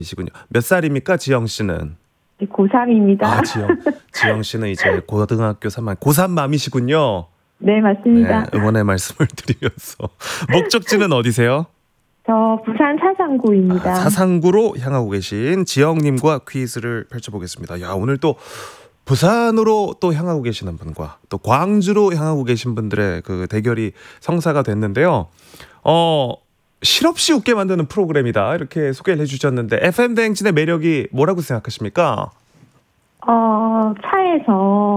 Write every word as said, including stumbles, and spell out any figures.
이시군요. 몇 살입니까, 지영 씨는? 네, 고삼입니다. 아, 지영, 지영 씨는 이제 고등학교 삼 학년, 고삼맘이시군요. 네, 맞습니다. 네, 응원의 말씀을 드리면서. 목적지는 어디세요? 저 부산 사상구입니다. 아, 사상구로 향하고 계신 지영님과 퀴즈를 펼쳐보겠습니다. 야, 오늘 또 부산으로 또 향하고 계시는 분과 또 광주로 향하고 계신 분들의 그 대결이 성사가 됐는데요. 어, 실없이 웃게 만드는 프로그램이다, 이렇게 소개를 해주셨는데 에프엠 대행진의 매력이 뭐라고 생각하십니까? 어, 차에서